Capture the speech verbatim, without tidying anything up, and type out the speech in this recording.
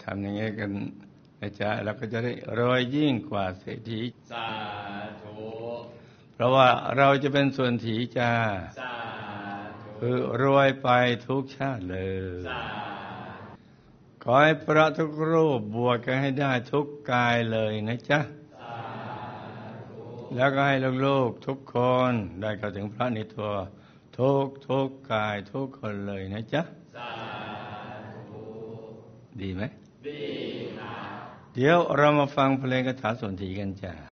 ทำอย่างนี้กันนะจ๊ะเราก็จะได้รวยยิ่งกว่าเศรษฐีสาธุเพราะว่าเราจะเป็นส่วนถีจ้าสาธุคือรวยไปทุกชาติเลยสาขอให้พระทุกรูปบวชกันให้ได้ทุกกายเลยนะจ๊ะแล้วก็ให้ลูกๆทุกคนได้เข้าถึงพระในตัวทุกทุกกายทุกคนเลยนะจ๊ะดีไหมดีค่ะเดี๋ยวเรามาฟังเพลงคาถาสนถีกันจ้ะ